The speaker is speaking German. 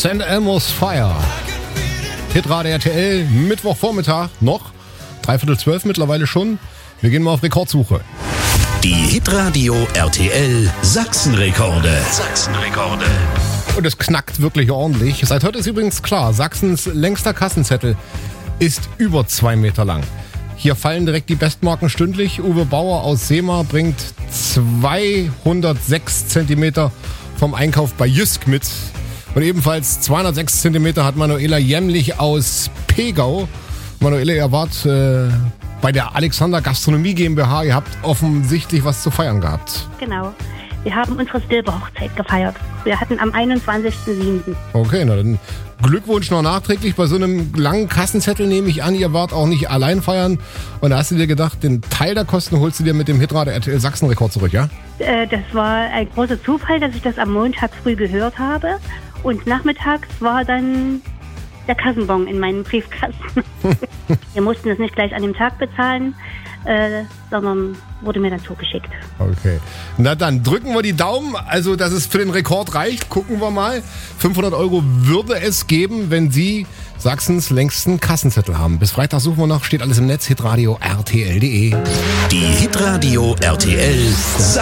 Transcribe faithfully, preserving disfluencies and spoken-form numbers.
Saint Elmo's Fire. Hitradio R T L, Mittwochvormittag noch. Dreiviertel zwölf mittlerweile schon. Wir gehen mal auf Rekordsuche. Die Hitradio R T L Sachsenrekorde. Sachsenrekorde. Und es knackt wirklich ordentlich. Seit heute ist übrigens klar, Sachsens längster Kassenzettel ist über zwei Meter lang. Hier fallen direkt die Bestmarken stündlich. Uwe Bauer aus Seemar bringt zweihundertsechs Zentimeter vom Einkauf bei Jysk mit. Und ebenfalls zweihundertsechs Zentimeter hat Manuela Jämmlich aus Pegau. Manuela, ihr wart äh, bei der Alexander Gastronomie GmbH. Ihr habt offensichtlich was zu feiern gehabt. Genau. Wir haben unsere Silberhochzeit gefeiert. Wir hatten am einundzwanzigsten siebten Okay, na dann Glückwunsch noch nachträglich. Bei so einem langen Kassenzettel nehme ich an, ihr wart auch nicht allein feiern. Und da hast du dir gedacht, den Teil der Kosten holst du dir mit dem Hitradio R T L Sachsenrekord zurück, ja? Äh, das war ein großer Zufall, dass ich das am Montag früh gehört habe. Und nachmittags war dann der Kassenbon in meinem Briefkasten. Wir mussten es nicht gleich an dem Tag bezahlen, äh, sondern wurde mir dann zugeschickt. Okay. Na dann drücken wir die Daumen, also dass es für den Rekord reicht. Gucken wir mal. fünfhundert Euro würde es geben, wenn Sie Sachsens längsten Kassenzettel haben. Bis Freitag suchen wir noch. Steht alles im Netz. hitradio R T L punkt de. Die Hitradio R T L